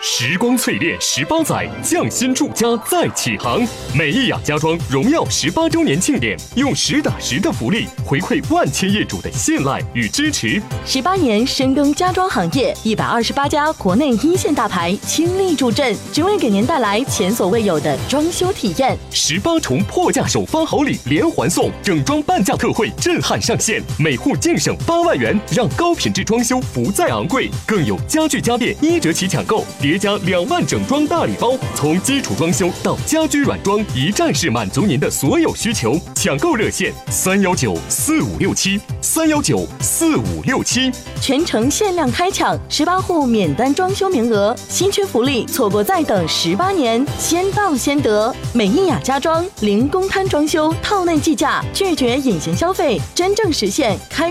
时光淬炼18载，匠心铸家再起航。美意雅家装荣耀18周年庆典，用实打实的福利回馈万千业主的信赖与支持。 18年深耕家装行业，128家国内一线大牌倾力助阵，只为给您带来前所未有的装修体验。 18重破价首发好礼连环送，整装半价特惠震撼上线，每户净省8万元，让高品质装修不再昂贵。更有家具家电1折起抢购，叠加2万整装大礼包，从基础装修到家居软装，一站式满足您的所有需求。抢购热线3194567，3194567， 全程限量开抢18户免单装修名额，稀缺福利，错过再等18年，先到先得。美意雅家装零公摊装修，套内计价，拒绝隐形消费，真正实现开